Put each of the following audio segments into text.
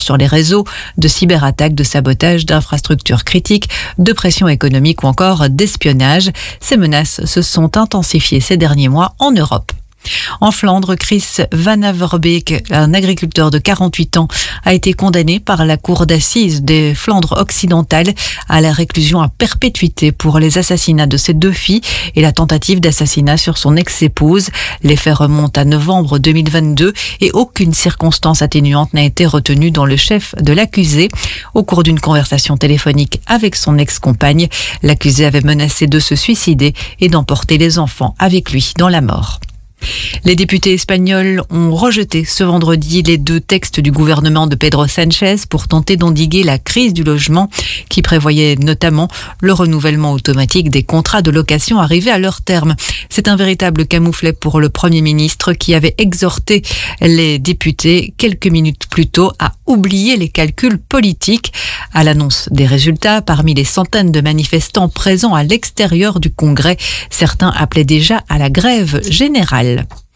sur les réseaux, de cyberattaques, de sabotage d'infrastructures critiques, de pression économique ou encore d'espionnage. Ces menaces se sont intensifiées ces derniers mois en Europe. En Flandre, Chris Van Averbeek, un agriculteur de 48 ans, a été condamné par la cour d'assises des Flandres occidentales à la réclusion à perpétuité pour les assassinats de ses 2 filles et la tentative d'assassinat sur son ex-épouse. Les faits remontent à novembre 2022 et aucune circonstance atténuante n'a été retenue dans le chef de l'accusé. Au cours d'une conversation téléphonique avec son ex-compagne, l'accusé avait menacé de se suicider et d'emporter les enfants avec lui dans la mort. Les députés espagnols ont rejeté ce vendredi les 2 textes du gouvernement de Pedro Sánchez pour tenter d'endiguer la crise du logement qui prévoyait notamment le renouvellement automatique des contrats de location arrivés à leur terme. C'est un véritable camouflet pour le Premier ministre qui avait exhorté les députés quelques minutes plus tôt à oublier les calculs politiques. À l'annonce des résultats, parmi les centaines de manifestants présents à l'extérieur du Congrès, certains appelaient déjà à la grève générale.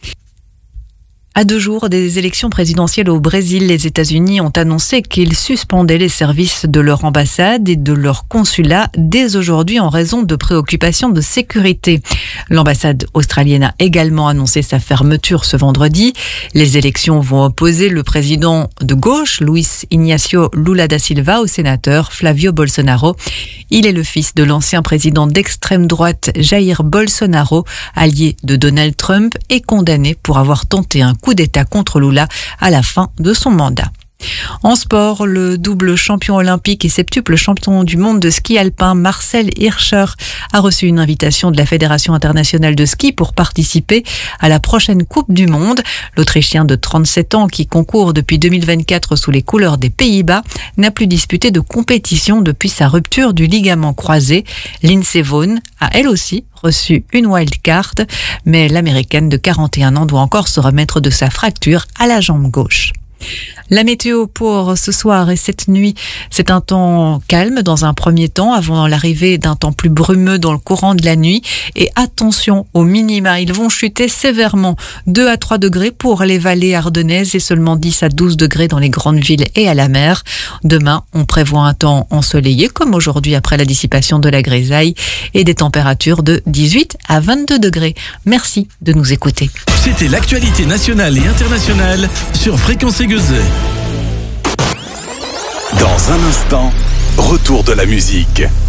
À 2 jours des élections présidentielles au Brésil, les États-Unis ont annoncé qu'ils suspendaient les services de leur ambassade et de leur consulat dès aujourd'hui en raison de préoccupations de sécurité. L'ambassade australienne a également annoncé sa fermeture ce vendredi. Les élections vont opposer le président de gauche, Luis Inácio Lula da Silva, au sénateur Flávio Bolsonaro. Il est le fils de l'ancien président d'extrême droite Jair Bolsonaro, allié de Donald Trump, et condamné pour avoir tenté un coup d'État contre Lula à la fin de son mandat. En sport, le double champion olympique et septuple champion du monde de ski alpin Marcel Hirscher a reçu une invitation de la Fédération internationale de ski pour participer à la prochaine Coupe du Monde. L'Autrichien de 37 ans qui concourt depuis 2024 sous les couleurs des Pays-Bas n'a plus disputé de compétition depuis sa rupture du ligament croisé. Lindsey Vonn a elle aussi reçu une wildcard, mais l'Américaine de 41 ans doit encore se remettre de sa fracture à la jambe gauche. La météo pour ce soir et cette nuit, c'est un temps calme dans un premier temps avant l'arrivée d'un temps plus brumeux dans le courant de la nuit. Et attention aux minima, ils vont chuter sévèrement. 2 à 3 degrés pour les vallées ardennaises et seulement 10 à 12 degrés dans les grandes villes et à la mer. Demain, on prévoit un temps ensoleillé comme aujourd'hui après la dissipation de la grisaille et des températures de 18 à 22 degrés. Merci de nous écouter. C'était l'actualité nationale et internationale sur Fréquence Aiguë. Dans un instant, retour de la musique.